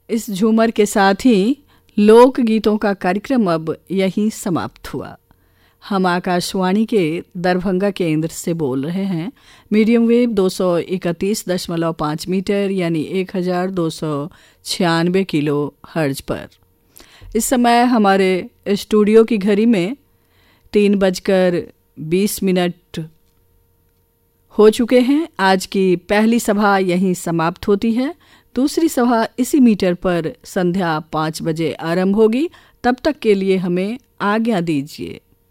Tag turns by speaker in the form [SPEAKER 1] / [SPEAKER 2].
[SPEAKER 1] इस झूमर के साथ ही लोक गीतों का कार्यक्रम अब यहीं समाप्त हुआ। हम आकाशवाणी के दरभंगा केंद्र से बोल रहे हैं मीडियम वेव 231.5 मीटर यानी 1296 किलो हर्ज पर। इस समय हमारे स्टूडियो की घड़ी में 3:20 हो चुके हैं। आज की पहली सभा यहीं समाप्त होती है। दूसरी सभा इसी मीटर पर संध्या 5 बजे आरंभ होगी। तब तक के लिए हमें आज्ञा दीजिए।